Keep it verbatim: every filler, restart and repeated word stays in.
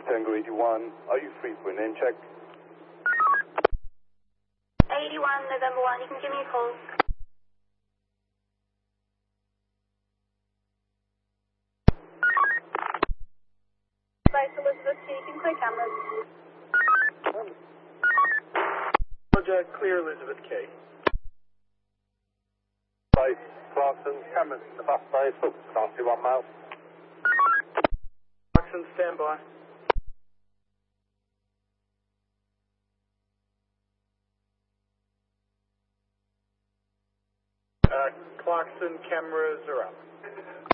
Tango eighty-one, are you free for a name check? eighty-one, November one, you can give me a call. Base Elizabeth, you can clear cameras. Roger, clear Elizabeth K. Base, Clarkson, cameras in the bus bay, book class one mile. Clarkson, stand by. Uh, Clarkson, cameras are up.